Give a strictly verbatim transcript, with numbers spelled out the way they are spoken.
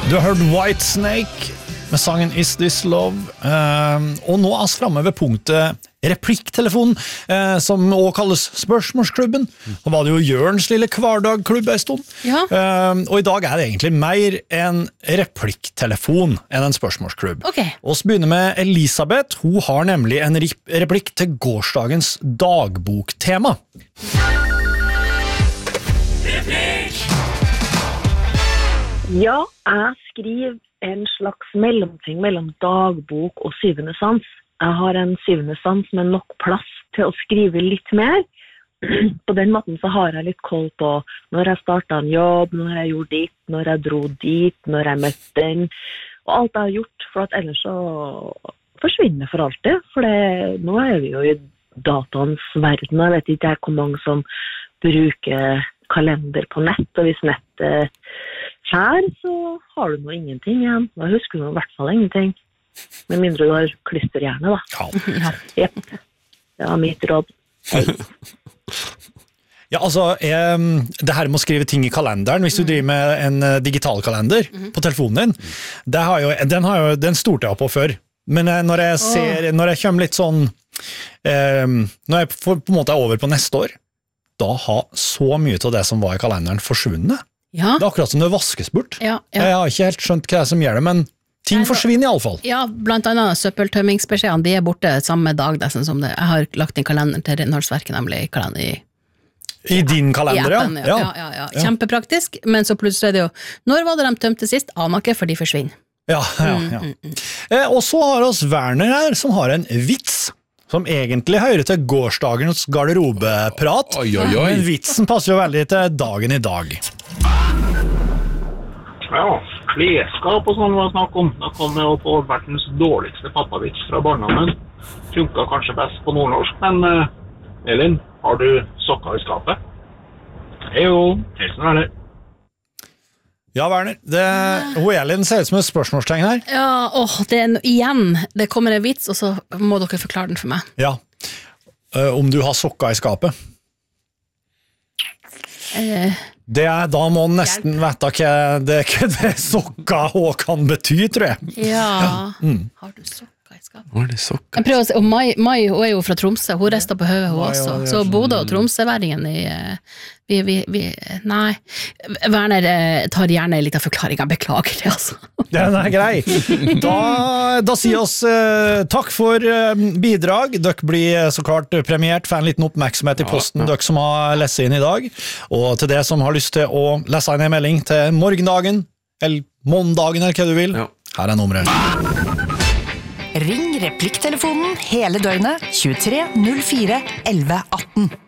Du har hørt Whitesnake med sangen Is This Love, uh, og nå er vi fremme ved punktet replikktelefonen, uh, som også kalles spørsmålsklubben. Da var det jo Jørns lille hverdagklubb en stund. Ja. Uh, og i dag er det egentlig mer en replikktelefon enn en spørsmålsklubb. Ok. Og så begynner med Elisabeth. Hun har nemlig en replikk til gårsdagens dagboktema. Ja, jeg skriver en slags mellomting mellom dagbok og syvende sans. Jeg har en syvende sans med nok plass til å skrive litt mer. På den måten så har jeg litt koll på når jeg startet en jobb, når jeg gjorde dit, når jeg dro dit, når jeg møtte den, og alt jeg har gjort, for at ellers så forsvinner for alltid. For det, nå er vi jo i dataens verden, jeg vet ikke hvor mange som bruker kalender på nett, og hvis nettet skjær, så har du nå ingenting igjen. Da husker du i hvert fall ingenting. Med mindre du har klisterhjerne, da. Ja. Jep. Det var mitt råd. Hei. Ja, altså, eh, det her med å skrive ting i kalenderen, hvis du driver med en eh, digital kalender mm-hmm. på telefonen din, det har jo, den, har jo, den storte jeg på før. Men eh, når jeg ser, oh. når jeg kommer litt sånn, eh, når jeg får, på en måte er over på neste år, da har så mye av det som var i kalenderen forsvunnet. Ja. Det er akkurat som det vaskes bort. Ja, ja. Jeg har ikke helt skjønt hva det er som gjør det, men ting Nei, forsvinner i alle fall. Ja, blant annet søppeltømmingsbeskjedene, de er borte samme dag, det som det. Jeg har lagt inn kalender til Renholdsverket, nemlig kalender i I din kalender, I appen, ja. Ja, ja, ja. ja. Kjempepraktisk, men så plutselig er det jo, når var det de tømte sist? Aner ikke, for de forsvinner. Ja, ja, ja. Mm, mm, mm. Eh, og så har oss Werner her, som har en vits, som egentlig hører til gårsdagens garderobeprat, oi, oi, oi. Men vitsen passer jo veldig til dagen i dag. Ja, klesskap og sånn var snakk om. Da kom jeg jo på verdens dårligste pappavits fra barndommen. Funket kanskje best på nordnorsk, men uh, Elin, har du sokker i skapet? Jo, helt sånn er det. Ja, Werner, det, hun Elin ser ut som et spørsmålstegn her. Ja, åh, det er igjen, det kommer en vits, og så må dere forklare den for meg. Ja, uh, om du har sokker i skapet. Eh... Det er, da må han nesten vite hva det, hva det sokker også kan bety, tror jeg. Ja, ja. Mm. Har du sokker i skapet? Var det sokker? Jeg prøver å se, og Mai, Mai hun er jo fra Tromsø, hun resten på høyet hun Mai, også, ja, så sånn. Bodø og Tromsø-væringen i, vi, vi, vi, nei, Werner tar gjerne litt av forklaringen, beklager det altså. Den er grei. Da, da sier oss eh, takk for eh, bidrag. Dere blir så klart premiert for en liten oppmerksomhet i posten, ja, ja. Dere som har lest inn i dag. Og til det som har lyst til å lese inn en melding til morgendagen, eller måndagen, eller hva du vil, ja. Her er nummeret. Ring replikktelefonen hele døgnet tjuetre null fire elleve atten.